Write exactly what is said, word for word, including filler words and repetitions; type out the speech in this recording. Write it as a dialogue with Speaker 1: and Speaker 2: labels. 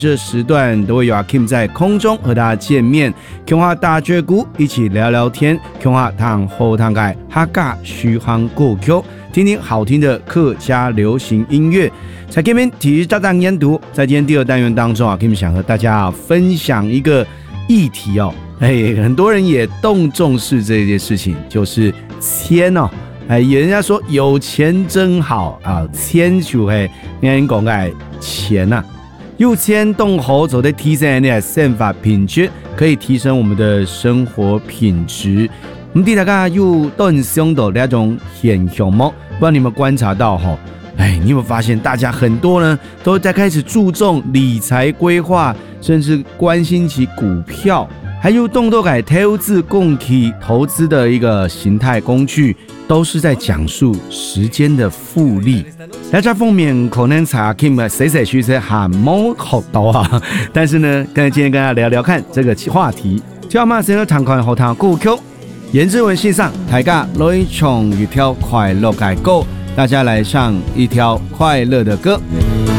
Speaker 1: 这时段都会有阿 Kim 在空中和大家见面，恐话大绝股一起聊聊天，恐话躺后躺盖哈嘎虚航过 Q， 听听好听的客家流行音乐。在这边体育大单研读，在今天第二单元当中啊 ，Kim 想和大家分享一个议题哦，哎，很多人也动重视这件事情，就是钱哦。哎，人家说有钱真好啊，钱就系人讲嘅钱呐、啊。用钱动好走的提升你的生活品质，可以提升我们的生活品质。我们大家有动胸的那种现象吗？不知道你们观察到哈？哎，你有没有发现大家很多呢都在开始注重理财规划，甚至关心起股票，还有动作改投资共体投资的一个形态工具，都是在讲述时间的复利。大家封面可能查 Kim 谁谁去谁还冇好到啊，但是呢，跟今天跟大家聊聊看这个话题。就马上要谈看后堂股 Q， 颜志文线上大家来唱一条快乐的歌，大家来唱一条快乐的歌。